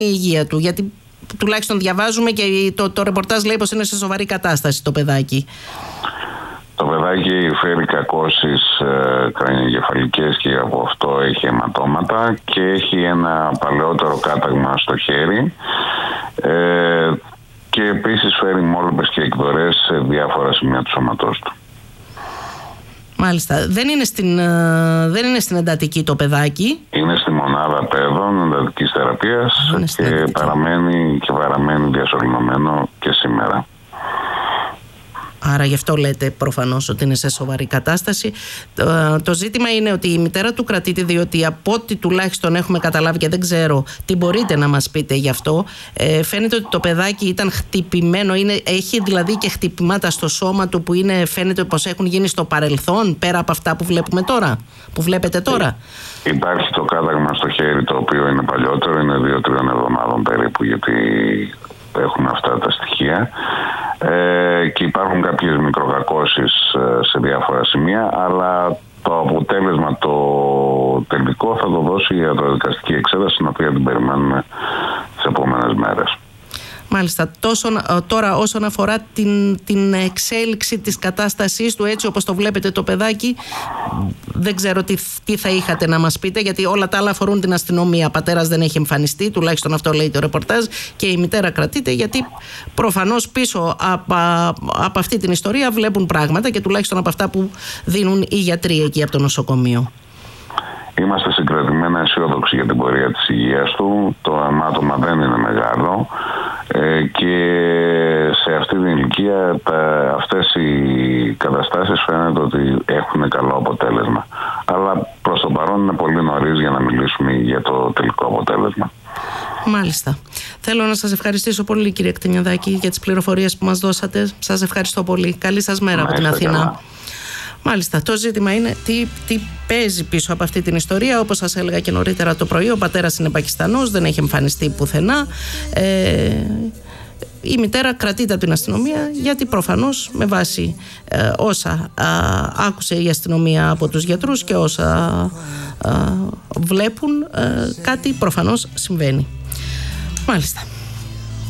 η υγεία του? Γιατί τουλάχιστον διαβάζουμε και το ρεπορτάζ λέει πως είναι σε σοβαρή κατάσταση το παιδάκι. Το παιδάκι φέρει κακώσεις κρανιογκεφαλικές και από αυτό έχει αιματώματα και έχει ένα παλαιότερο κάταγμα στο χέρι και επίσης φέρει μόλπες και εκδορές σε διάφορα σημεία του σώματός του. Μάλιστα. Δεν είναι στην εντατική το παιδάκι. Είναι στη μονάδα παιδών εντατικής θεραπείας και παραμένει διασωληνωμένο και σήμερα. Άρα γι' αυτό λέτε προφανώς ότι είναι σε σοβαρή κατάσταση. Το ζήτημα είναι ότι η μητέρα του κρατείται, διότι από ό,τι τουλάχιστον έχουμε καταλάβει και δεν ξέρω τι μπορείτε να μας πείτε γι' αυτό, φαίνεται ότι το παιδάκι ήταν χτυπημένο, έχει δηλαδή και χτυπημάτα στο σώμα του που φαίνεται πως έχουν γίνει στο παρελθόν, πέρα από αυτά που βλέπουμε τώρα, που βλέπετε τώρα. Υπάρχει το κάταγμα στο χέρι το οποίο είναι παλιότερο, είναι 2-3 εβδομάδων περίπου, γιατί έχουμε αυτά τα στοιχεία. Και υπάρχουν κάποιες μικροκακώσεις σε διάφορα σημεία, αλλά το αποτέλεσμα το τελικό θα το δώσει η ιατροδικαστική εξέταση, την οποία την περιμένουμε τις επόμενες μέρες. Μάλιστα. Τώρα όσον αφορά την εξέλιξη της κατάστασής του, έτσι όπως το βλέπετε το παιδάκι, δεν ξέρω τι θα είχατε να μας πείτε, γιατί όλα τα άλλα αφορούν την αστυνομία. Πατέρας δεν έχει εμφανιστεί, τουλάχιστον αυτό λέει το ρεπορτάζ, και η μητέρα κρατείται, γιατί προφανώς πίσω από αυτή την ιστορία βλέπουν πράγματα, και τουλάχιστον από αυτά που δίνουν οι γιατροί εκεί από το νοσοκομείο. Είμαστε συγκρατημένα αισιόδοξοι για την πορεία της υγείας του. Το αιμάτωμα δεν είναι μεγάλο και σε αυτή την ηλικία αυτές οι καταστάσεις φαίνεται ότι έχουν καλό αποτέλεσμα. Αλλά προς το παρόν είναι πολύ νωρίς για να μιλήσουμε για το τελικό αποτέλεσμα. Μάλιστα. Θέλω να σας ευχαριστήσω πολύ, κύριε Κτηνιαδάκη, για τις πληροφορίες που μας δώσατε. Σας ευχαριστώ πολύ. Καλή σας μέρα από την Αθήνα. Καλά. Μάλιστα, το ζήτημα είναι τι παίζει πίσω από αυτή την ιστορία. Όπως σας έλεγα και νωρίτερα το πρωί, ο πατέρας είναι Πακιστανός, δεν έχει εμφανιστεί πουθενά. Η μητέρα κρατείται από την αστυνομία, γιατί προφανώς με βάση όσα άκουσε η αστυνομία από τους γιατρούς και όσα βλέπουν, κάτι προφανώς συμβαίνει. Μάλιστα.